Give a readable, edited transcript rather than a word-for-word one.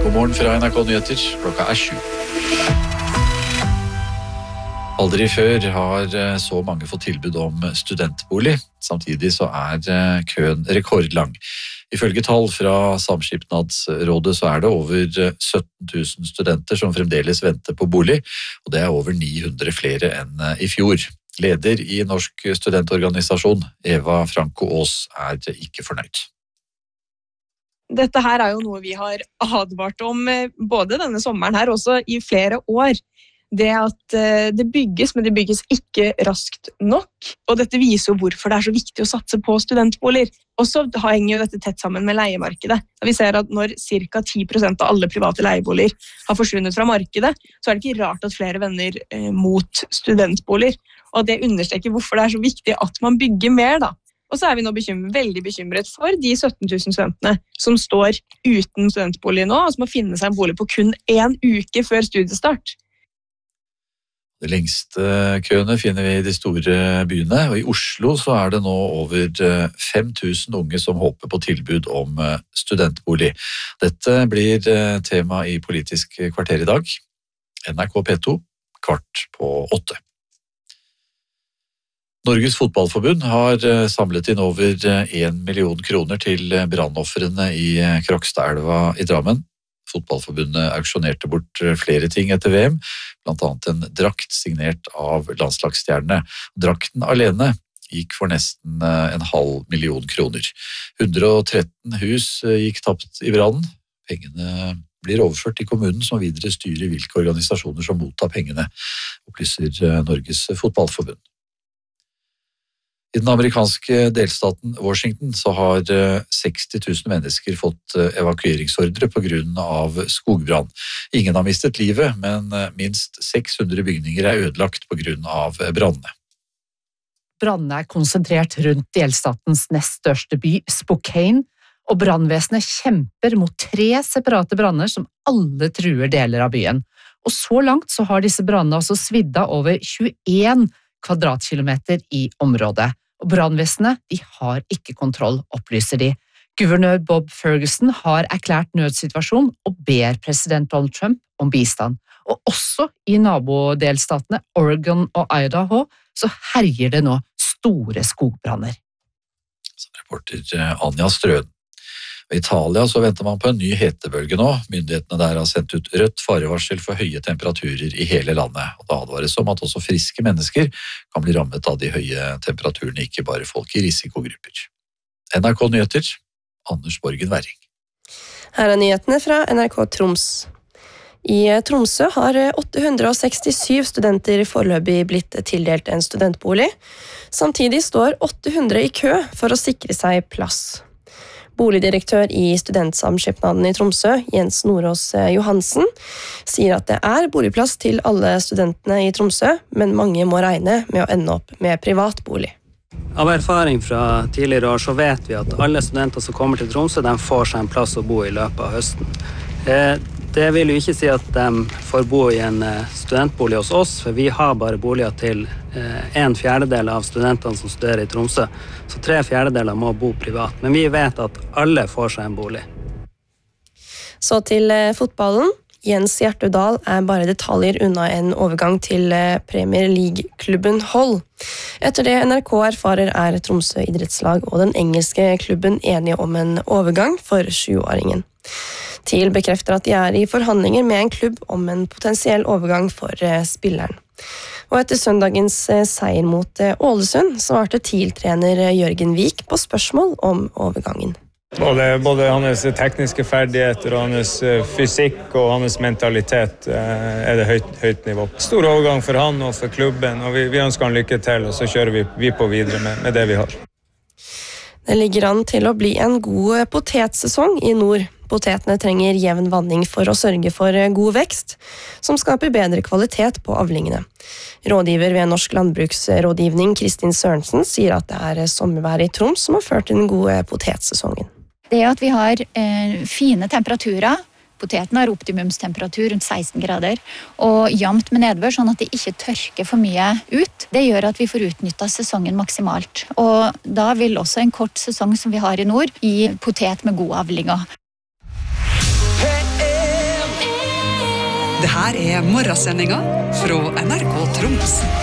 God morgen fra NRK Nyheter, klokka 7. Aldri før har så mange fått tilbud om studentbolig. Samtidig så køen rekordlang. Ifølge tall fra Samskipnadsrådet så det over 17 000 studenter som fremdeles venter på bolig, og det over 900 flere enn i fjor. Leder i Norsk studentorganisasjon, Eva Franco Aas, ikke fornøyd. Dette her jo noe vi har advart om både denne sommeren her, også i flere år. Det at det bygges, men det bygges ikke raskt nok. Og dette viser jo hvorfor det så viktig å satse på studentboliger. Og så henger jo dette tett sammen med leiemarkedet. Vi ser at når ca. 10% av alle private leieboliger har forsvunnet fra markedet, så det ikke rart at flere vender mot studentboliger. Og det understreker hvorfor det så viktig at man bygger mer da. Og så vi nå veldig bekymret for de 17 000 studentene som står uten studentbolig nå, og som må finne seg en bolig på kun 1 uke før studiestart. De lengste køene finner vi i de store byene, og i Oslo så det nå over 5 000 unge som håper på tilbud om studentbolig. Dette blir tema i Politisk kvarter i dag. NRK P2, 7:15. Norges Fotballforbund har samlet inn over 1 million kroner til brannofrene i Krokstadelva i Drammen. Fotballforbundet auksjonerte bort flere ting etter VM, blant annet en drakt signert av landslagsstjerne. Drakten alene gikk for nesten 500 000 kroner. 113 hus gikk tapt i brannen. Pengene blir overført til kommunen som videre styrer hvilke organisasjoner som mottar pengene, opplyser Norges Fotballforbund. I den amerikanske delstaten Washington så har 60 000 mennesker fått evakueringsordre på grunn av skogbrann. Ingen har mistet livet, men minst 600 bygninger ødelagt på grunn av brannene. Brannene konsentrert rundt delstatens nest største by, Spokane, og brannvesenet kjemper mot 3 separate branner som alle truer deler av byen. Og så langt så har disse brannene også svidd av over 21 kvadratkilometer i området. Og brannvesenet, de har ikke kontroll, opplyser de. Guvernør Bob Ferguson har erklært nødsituasjon og ber president Donald Trump om bistand. Og også i nabodelstatene Oregon og Idaho så herjer det nå store skogbranner. Som reporter Anja Strøen. I Italia så venter man på en ny hetebølge nå. Myndighetene der har sendt ut rødt farevarsel for høye temperaturer i hele landet. Og det advares om at også friske mennesker kan bli rammet av de høye temperaturene, ikke bare folk i risikogrupper. NRK Nyheter, Anders Borgen Werring. Her nyhetene fra NRK Troms. I Tromsø har 867 studenter foreløpig blitt tildelt en studentbolig. Samtidig står 800 i kø for å sikre seg plass. Boligdirektør i Studentsamskipnaden i Tromsø, Jens Nordås Johansen, sier at det boligplass til alle studentene i Tromsø, men mange må regne med å ende opp med privat bolig. Av erfaring fra tidligere år så vet vi at alle studenter som kommer til Tromsø, de får seg en plass å bo i løpet av høsten. Det vil jo ikke si at de får bo i en studentbolig hos oss, for vi har bare boliger til 1/4 av studentene som studerer i Tromsø, så 3/4 må bo privat. Men vi vet at alle får seg en bolig. Så til fotballen. Jens Hjertudal bare detaljer unna en overgang til Premier League-klubben Hull. Etter det NRK erfarer Tromsø idrettslag og den engelske klubben enige om en overgang for 7-åringen. TIL bekrefter at de i forhandlinger med en klubb om en potensiell overgang for spilleren. Og etter søndagens seier mot Ålesund svarte TIL-trener Jørgen Vik på spørsmål om overgangen. Både hans tekniske ferdigheter og hans fysikk og hans mentalitet det høyt nivå. Stor overgang for han og for klubben, og vi ønsker han lykke til, og så kjører vi på videre med det vi har. Det ligger an til å bli en god potetsesong i nord. Potetene trenger jevn vanning for å sørge for god vekst, som skaper bedre kvalitet på avlingene. Rådgiver ved Norsk Landbruksrådgivning, Kristin Sørensen, sier at det sommervær i Troms som har ført til den gode potetsesongen. Det at vi har fine temperaturer, poteten har optimumstemperatur rundt 16 grader, og jevnt med nedbør, sånn at det ikke tørker for mye ut, det gjør at vi får utnyttet sesongen maksimalt. Og da vil også en kort sesong som vi har i nord, gi potet med gode avlinger. Det her morgensendinga fra NRK Troms.